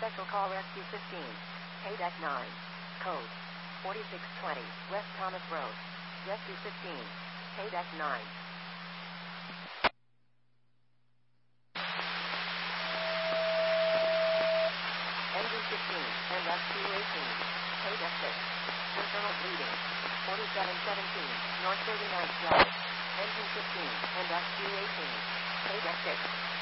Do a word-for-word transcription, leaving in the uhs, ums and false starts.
Special Call Rescue fifteen. Paydeck nine. Code forty-six twenty. West Thomas Road. Rescue fifteen. Paydeck nine. Engine fifteen. And Rescue eighteen. Paydeck six. Internal bleeding. forty-seven seventeen. North thirty-ninth Drive. Engine fifteen. And Rescue eighteen. Paydeck six.